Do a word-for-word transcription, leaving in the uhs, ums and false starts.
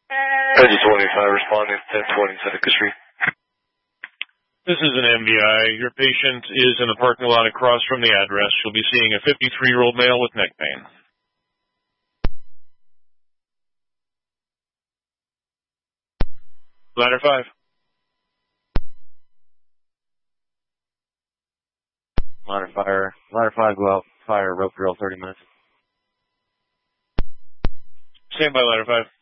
Engine twenty-five responding to ten twenty Seneca Street. This is an M V I. Your patient is in the parking lot across from the address. She'll be seeing a fifty-three-year-old male with neck pain. Ladder five. Ladder fire. Ladder five, go out. Fire, rope drill, thirty minutes. Stand by, Ladder five.